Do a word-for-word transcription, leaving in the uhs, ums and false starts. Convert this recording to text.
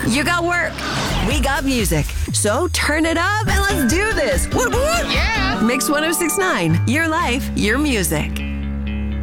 You got work. We got music. So turn it up and let's do this. Woot woot. Yeah. Mix one oh six point nine. Your life, your music.